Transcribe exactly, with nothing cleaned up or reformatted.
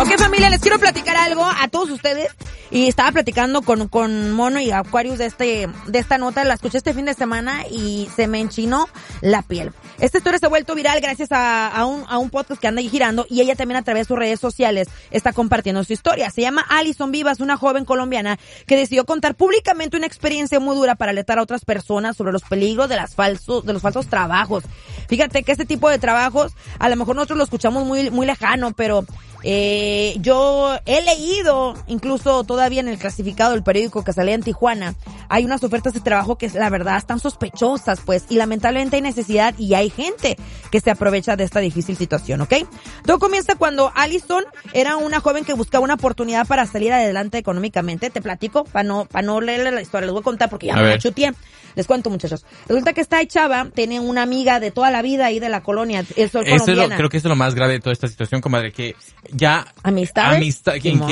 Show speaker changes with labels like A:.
A: Ok, familia, les quiero platicar algo a todos ustedes. Y estaba platicando con, con Mono y Aquarius de este, de esta nota, la escuché este fin de semana y se me enchinó la piel. Esta historia se ha vuelto viral gracias a, a un, a un podcast que anda ahí girando, y ella también a través de sus redes sociales está compartiendo su historia. Se llama Alison Vivas, una joven colombiana que decidió contar públicamente una experiencia muy dura para alertar a otras personas sobre los peligros de las falsos, de los falsos trabajos. Fíjate que este tipo de trabajos, a lo mejor nosotros lo escuchamos muy, muy lejano, pero eh, yo he leído, incluso todavía en el clasificado del periódico que salía en Tijuana, hay unas ofertas de trabajo que la verdad están sospechosas, pues, y lamentablemente hay necesidad y hay gente que se aprovecha de esta difícil situación, ¿ok? Todo comienza cuando Alison era una joven que buscaba una oportunidad para salir adelante económicamente. Te platico, para no, para no leerle la historia, les voy a contar porque ya me la chuteé. Les cuento, muchachos. Resulta que esta chava tenía una amiga de toda la vida ahí de la colonia, el sol
B: Eso
A: colombiana.
B: es lo, creo que eso es lo más grave de toda esta situación, comadre, que ya...
A: ¿Amistades?
B: Amistad, ¿en